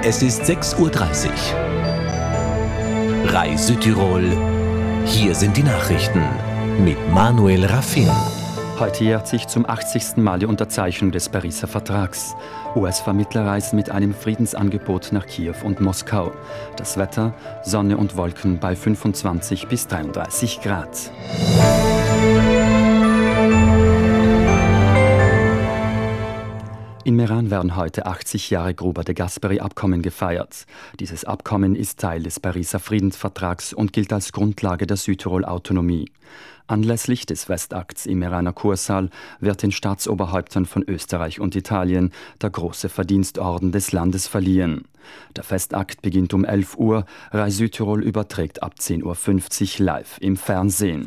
Es ist 6:30 Uhr. RAI Südtirol. Hier sind die Nachrichten mit Manuel Raffin. Heute jährt sich zum 80. Mal die Unterzeichnung des Pariser Vertrags. US-Vermittler reisen mit einem Friedensangebot nach Kiew und Moskau. Das Wetter: Sonne und Wolken bei 25 bis 33 Grad. In Meran werden heute 80 Jahre Gruber de Gasperi-Abkommen gefeiert. Dieses Abkommen ist Teil des Pariser Friedensvertrags und gilt als Grundlage der Südtirol-Autonomie. Anlässlich des Festakts im Meraner Kursaal wird den Staatsoberhäuptern von Österreich und Italien der Große Verdienstorden des Landes verliehen. Der Festakt beginnt um 11 Uhr, RAI Südtirol überträgt ab 10:50 Uhr live im Fernsehen.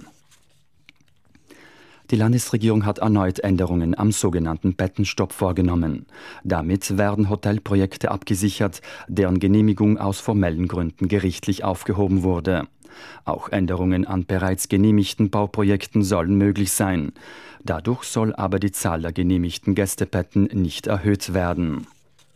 Die Landesregierung hat erneut Änderungen am sogenannten Bettenstopp vorgenommen. Damit werden Hotelprojekte abgesichert, deren Genehmigung aus formellen Gründen gerichtlich aufgehoben wurde. Auch Änderungen an bereits genehmigten Bauprojekten sollen möglich sein. Dadurch soll aber die Zahl der genehmigten Gästebetten nicht erhöht werden.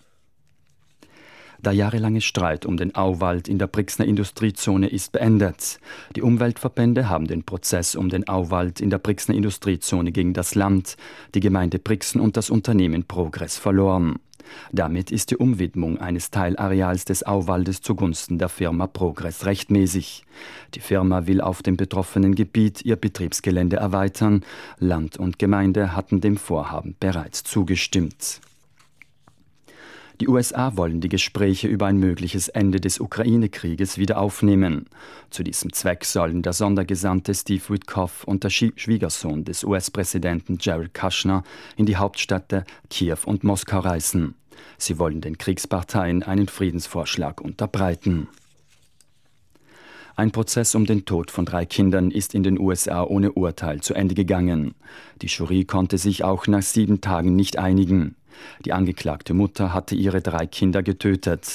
Der jahrelange Streit um den Auwald in der Brixner Industriezone ist beendet. Die Umweltverbände haben den Prozess um den Auwald in der Brixner Industriezone gegen das Land, die Gemeinde Brixen und das Unternehmen Progress verloren. Damit ist die Umwidmung eines Teilareals des Auwaldes zugunsten der Firma Progress rechtmäßig. Die Firma will auf dem betroffenen Gebiet ihr Betriebsgelände erweitern. Land und Gemeinde hatten dem Vorhaben bereits zugestimmt. Die USA wollen die Gespräche über ein mögliches Ende des Ukraine-Krieges wieder aufnehmen. Zu diesem Zweck sollen der Sondergesandte Steve Witkoff und der Schwiegersohn des US-Präsidenten Jared Kushner in die Hauptstädte Kiew und Moskau reisen. Sie wollen den Kriegsparteien einen Friedensvorschlag unterbreiten. Ein Prozess um den Tod von 3 Kindern ist in den USA ohne Urteil zu Ende gegangen. Die Jury konnte sich auch nach 7 Tagen nicht einigen. Die angeklagte Mutter hatte ihre 3 Kinder getötet.